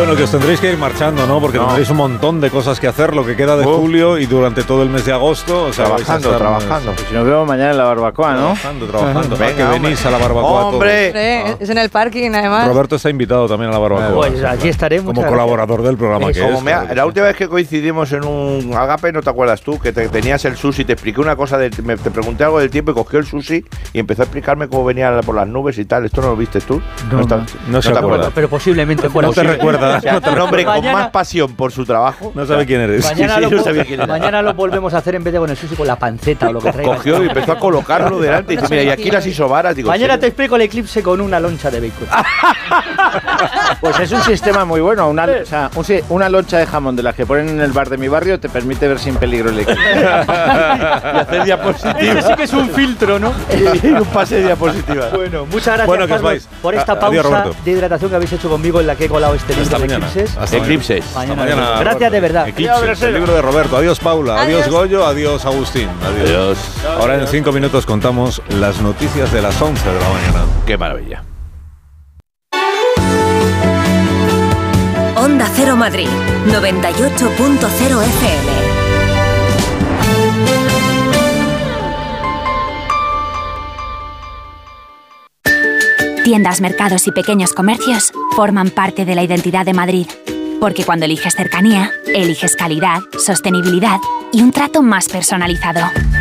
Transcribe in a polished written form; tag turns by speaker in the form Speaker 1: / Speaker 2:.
Speaker 1: Bueno, que os tendréis que ir marchando, ¿no? Porque tendréis un montón de cosas que hacer, lo que queda de julio y durante todo el mes de agosto. O sea,
Speaker 2: trabajando.
Speaker 3: Si nos vemos mañana en la barbacoa, ¿no?
Speaker 1: Trabajando.
Speaker 2: Venga,
Speaker 1: que venís a la barbacoa.
Speaker 2: ¡Hombre!
Speaker 4: Es en el parking, además.
Speaker 1: Roberto está invitado también a la barbacoa.
Speaker 5: Pues aquí estaremos.
Speaker 1: Como colaborador del programa que es.
Speaker 2: La última vez que coincidimos en un Agape, ¿no te acuerdas tú? Que tenías el sushi, te expliqué una cosa, te pregunté algo del tiempo y cogió el sushi y empezó a explicarme cómo venía por las nubes y tal. ¿Esto no lo viste tú?
Speaker 1: No se acuerda.
Speaker 5: Pero posiblemente fuera.
Speaker 1: No te recuerda.
Speaker 2: Un hombre con más pasión por su trabajo.
Speaker 1: No sabe quién eres.
Speaker 5: Mañana lo volvemos a hacer en vez de con el sushi con la panceta o lo que traiga.
Speaker 2: Cogió y empezó a colocarlo delante y dice, mira, y aquí las isobaras. Digo,
Speaker 5: mañana te explico el eclipse con una loncha de bacon.
Speaker 3: Pues es un sistema muy bueno. Una loncha de jamón de las que ponen en el bar de mi barrio te permite ver sin peligro el eclipse.
Speaker 2: Y hacer diapositivas.
Speaker 5: Ese sí que es un filtro, ¿no?
Speaker 2: Y un pase de diapositivas.
Speaker 5: Bueno, muchas gracias, Carlos, por esta pausa de hidratación que habéis hecho conmigo en la que he colado este libro de Eclipses.
Speaker 2: Eclipses.
Speaker 5: Mañana. Gracias de verdad.
Speaker 1: Eclipses, el libro de Roberto. Adiós, Paula. Adiós, Goyo. Adiós, Agustín. Adiós. Ahora en 5 minutos contamos las noticias de las 11 de la mañana.
Speaker 2: Qué maravilla.
Speaker 6: Onda Cero Madrid, 98.0 FM.
Speaker 7: Tiendas, mercados y pequeños comercios forman parte de la identidad de Madrid. Porque cuando eliges cercanía, eliges calidad, sostenibilidad y un trato más personalizado.